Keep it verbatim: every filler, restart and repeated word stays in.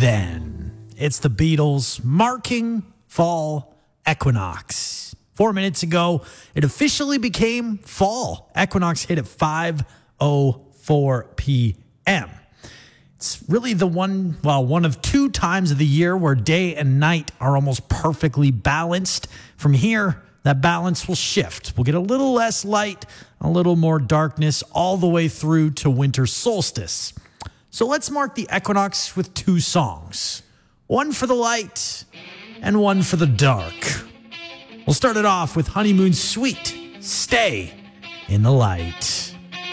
then. It's the Beatles marking fall equinox. Four minutes ago, it officially became fall. Equinox hit at five oh four p.m. It's really the one, well, one of two times of the year where day and night are almost perfectly balanced. From here, that balance will shift. We'll get a little less light, a little more darkness, all the way through to winter solstice. So let's mark the equinox with two songs. One for the light and one for the dark. We'll start it off with Honeymoon Suite, Stay in the Light.